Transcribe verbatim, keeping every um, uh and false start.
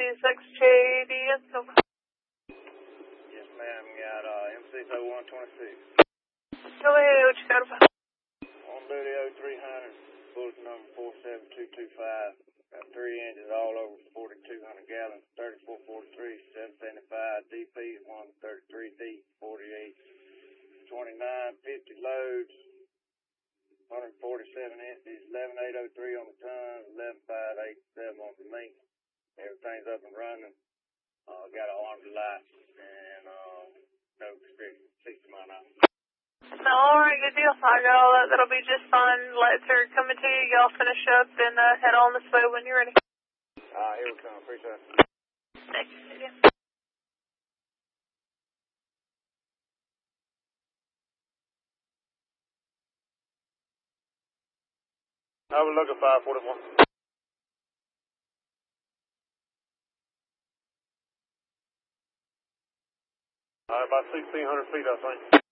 two six J D S. Over. Yes, ma'am. Got uh, M six oh one twenty-six. Go ahead, what you got about? On duty oh three hundred, bulletin number four seven two two five. Got three engines all over forty-two hundred gallons, thirty-four forty-three, seven seventy-five, D P one thirty-three D, forty-eight twenty-nine, fifty loads, one forty-seven inches, eleven eight oh three on the ton, eleven five eighty-seven on the link. Everything's up and running. Uh, got an armed light and uh, no restriction, sixty mile an hour. Alright, good deal. I got all that. That'll be just fine. Lights are coming to you. Y'all finish up and uh, head on this way when you're ready. Uh, here we come. Appreciate it. Thanks. Yeah. I was looking five forty-one. Uh, about sixteen hundred feet, I think.